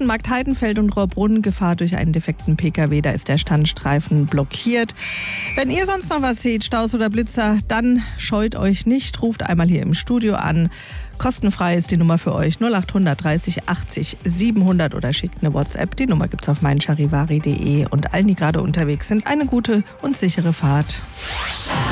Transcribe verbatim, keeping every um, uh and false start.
zwischen Markt Heidenfeld und Rohrbrunn Gefahr durch einen defekten Pkw. Da ist der Standstreifen blockiert. Wenn ihr sonst noch was seht, Staus oder Blitzer, dann scheut euch nicht. Ruft einmal hier im Studio an. Kostenfrei ist die Nummer für euch null acht dreißig achtzig siebenhundert oder schickt eine WhatsApp. Die Nummer gibt's auf meincharivari punkt de und allen, die gerade unterwegs sind, eine gute und sichere Fahrt.